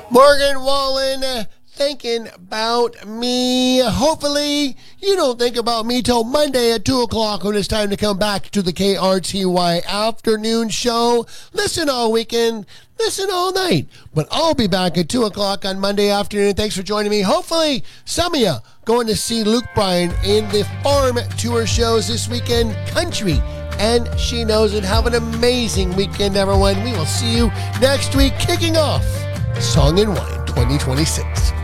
Morgan Wallen thinking about me. Hopefully, you don't think about me till Monday at 2 o'clock when it's time to come back to the KRTY afternoon show. Listen all weekend. Listen all night. But I'll be back at 2 o'clock on Monday afternoon. Thanks for joining me. Hopefully, some of you going to see Luke Bryan in the Farm Tour shows this weekend. Country. And She Knows It. Have an amazing weekend, everyone. We will see you next week, kicking off Song and Wine 2026.